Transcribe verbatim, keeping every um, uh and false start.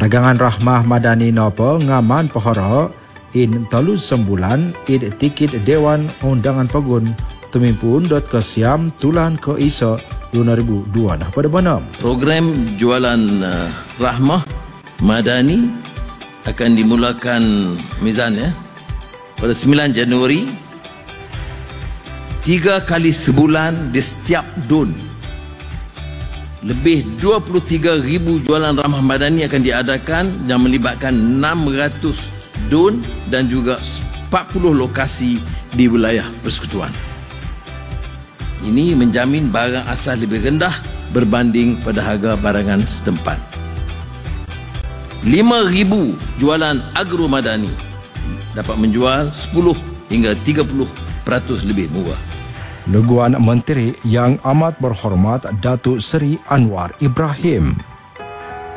Perdagangan Rahmah Madani nopo ngaman pohoro in telu sembulan id tikit Dewan Undangan Pegun tumimpun dot ke siam tulan ke iso dua ribu dua dah pada mana. Program jualan uh, Rahmah Madani akan dimulakan mizan ya pada sembilan Januari. Tiga kali sebulan di setiap dun. Lebih dua puluh tiga ribu jualan Rahmah Madani akan diadakan yang melibatkan enam ratus dun dan juga empat puluh lokasi di wilayah persekutuan. Ini menjamin barang asal lebih rendah berbanding pada harga barangan setempat. lima ribu jualan agro madani dapat menjual sepuluh hingga tiga puluh peratus lebih murah. Leguan Menteri Yang Amat Berhormat Datuk Seri Anwar Ibrahim.